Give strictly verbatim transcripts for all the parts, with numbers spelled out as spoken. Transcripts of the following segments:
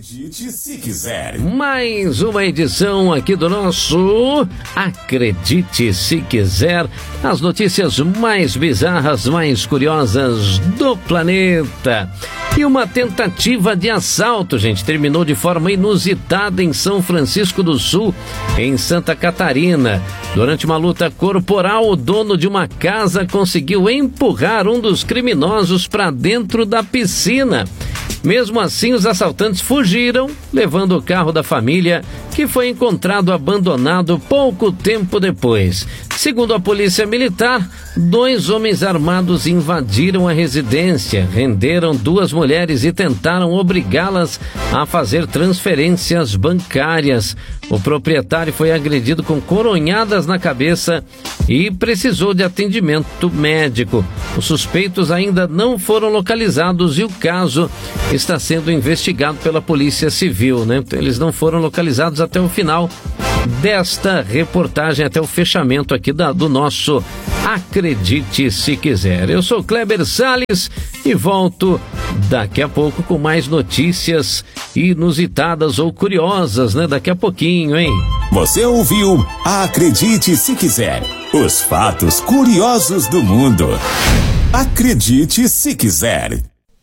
Acredite se quiser. Mais uma edição aqui do nosso Acredite se quiser. As notícias mais bizarras, mais curiosas do planeta. E uma tentativa de assalto, gente, terminou de forma inusitada em São Francisco do Sul, em Santa Catarina. Durante uma luta corporal, o dono de uma casa conseguiu empurrar um dos criminosos para dentro da piscina. Mesmo assim, os assaltantes fugiram, levando o carro da família, que foi encontrado abandonado pouco tempo depois. Segundo a polícia militar, dois homens armados invadiram a residência, renderam duas mulheres e tentaram obrigá-las a fazer transferências bancárias. O proprietário foi agredido com coronhadas na cabeça e precisou de atendimento médico. Os suspeitos ainda não foram localizados e o caso está sendo investigado pela Polícia Civil, né? Eles não foram localizados até o final desta reportagem, até o fechamento aqui da, do nosso Acredite se quiser. Eu sou Kleber Salles e volto daqui a pouco com mais notícias inusitadas ou curiosas, né? Daqui a pouquinho, hein? Você ouviu Acredite se quiser. Os fatos curiosos do mundo. Acredite se quiser.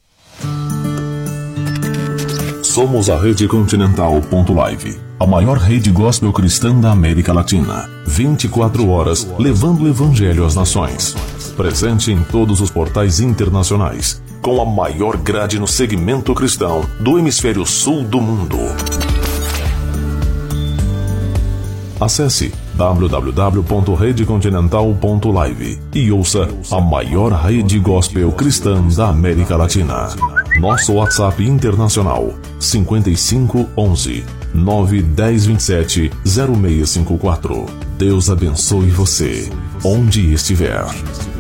Somos a Rede Continental ponto live, a maior rede gospel cristã da América Latina. vinte e quatro horas levando o evangelho às nações. Presente em todos os portais internacionais, com a maior grade no segmento cristão do hemisfério sul do mundo. Acesse w w w ponto rede continental ponto live e ouça a maior rede gospel cristã da América Latina. Nosso WhatsApp internacional cinco cinco um um nove um zero dois sete zero seis cinco quatro. Deus abençoe você, onde estiver.